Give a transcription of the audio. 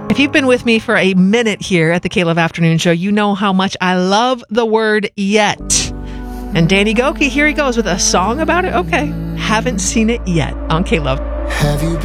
If you've been with me for a minute here at the K-Love Afternoon Show, you know how much I love the word yet. And Danny Gokey, here he goes with a song about it. Okay, haven't seen it yet on K-Love. Have you been